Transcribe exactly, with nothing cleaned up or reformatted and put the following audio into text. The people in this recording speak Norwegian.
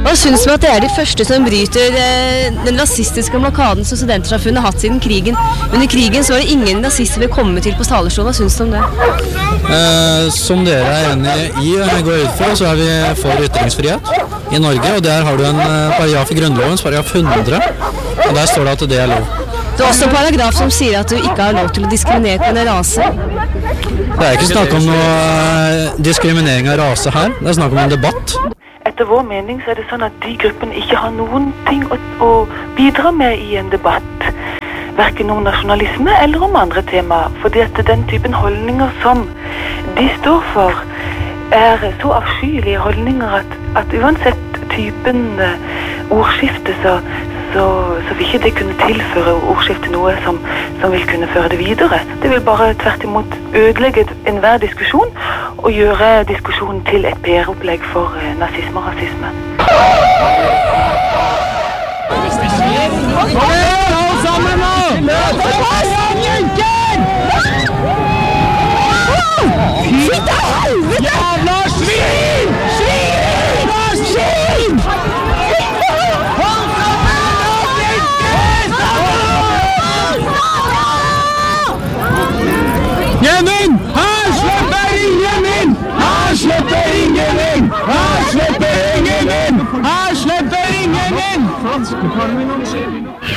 Og synes man at det er de første som bryter eh, den rasistiske blokaden som Studentersamfunnet har hatt siden krigen. Under krigen så var det ingen rasister vil komme til på talerstolen. Hva synes du om det? Eh, som dere er enige i, går ut fra, så er vi for ytringsfrihet i Norge, og der har du en paragraf i Grunnloven, paragraf hundre, og der står det at det er lov. Det er også en paragraf som sier at du ikke har lov til å diskriminere på en rase. Det er ikke snakk om noe diskriminering av rase her, det er snakk om en debatt. Etter vår mening så er det sånn at de gruppene ikke har noen ting å, å bidra med i en debatt. Hverken om nasjonalisme eller om andre tema. Fordi at den typen holdninger som de står for er så avskyelige holdninger at, at uansett typen uh, ordskifte så, så, så vil ikke det kunne tilføre ordskiftet noe som, som vil kunne føre det videre. Det vil bare tvert imot ødelegge enhver diskusjon og gjøre diskusjonen til et P R-opplegg for uh, nazisme og rasisme. Kom igjen, alle sammen nå! Møte oss! Fy til helvete! Jævla svin! Svin! Svin! Hold sammen! Gjennom! Her slipper ingen inn! Her slipper ingen inn! Her slipper ingen inn! Her slipper ingen inn!